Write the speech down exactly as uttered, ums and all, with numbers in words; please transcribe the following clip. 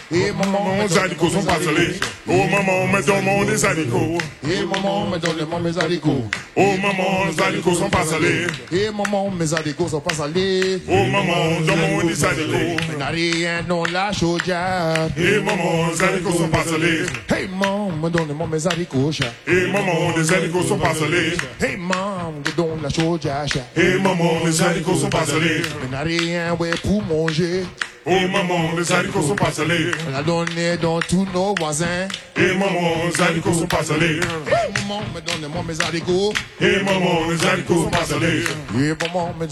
Et maman, Mes haricots sont pas salés. Oh maman, mais donne-moi des haricots. Et maman, me donne-moi mes haricots. Oh maman, les haricots sont pas salés. Et maman, mes haricots sont pas salés. Oh maman, donne-moi des haricots. Mais n'a rien dans la chaudière. Et maman, les haricots sont pas salés. Hey maman, me donne-moi mes haricots, chat. Et maman, les haricots sont pas salés. Hey maman, me donne la chaudière, chat. Et maman, les haricots sont pas salés. Mais n'a rien, ouais, pour manger. Oh maman, les haricots sont pas salés. On l'a donné dans tous nos voisins. Et maman, les haricots sont pas salés. Hey maman, me donne-moi mes haricots. Et maman, les haricots sont pas salés. Et maman, me